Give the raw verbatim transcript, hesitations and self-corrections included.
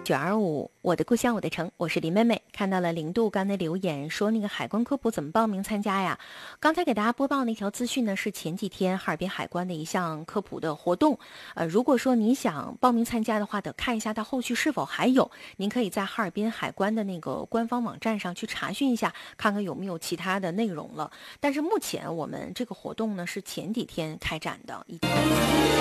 九二五，我的故乡，我的城，我是林妹妹。看到了零度刚才留言说那个海关科普怎么报名参加呀？刚才给大家播报那条资讯呢，是前几天哈尔滨海关的一项科普的活动。呃，如果说你想报名参加的话，得看一下它后续是否还有。您可以在哈尔滨海关的那个官方网站上去查询一下，看看有没有其他的内容了。但是目前我们这个活动呢是前几天开展的。